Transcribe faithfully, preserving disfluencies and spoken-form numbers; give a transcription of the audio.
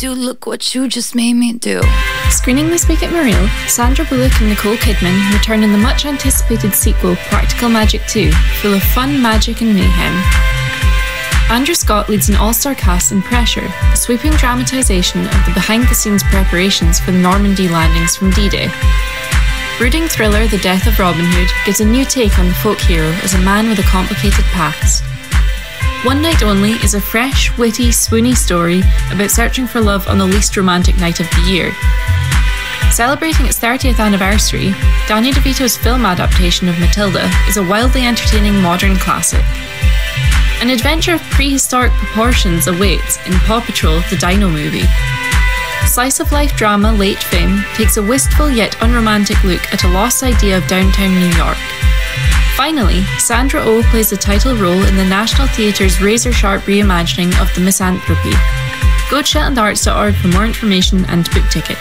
do, look what you just made me do. Screening this week at Mariel, Sandra Bullock and Nicole Kidman return in the much-anticipated sequel Practical Magic two, full of fun, magic and mayhem. Andrew Scott leads an all-star cast in Pressure, a sweeping dramatisation of the behind-the-scenes preparations for the Normandy landings from D-Day. Brooding thriller The Death of Robin Hood gives a new take on the folk hero as a man with a complicated past. One Night Only is a fresh, witty, swoony story about searching for love on the least romantic night of the year. Celebrating its thirtieth anniversary, Danny DeVito's film adaptation of Matilda is a wildly entertaining modern classic. An adventure of prehistoric proportions awaits in Paw Patrol The Dino Movie. Slice-of-life drama Late Fame takes a wistful yet unromantic look at a lost idea of downtown New York. Finally, Sandra Oh plays the title role in the National Theatre's razor-sharp reimagining of The Misanthropy. Go to shetland arts dot org for more information and to book tickets.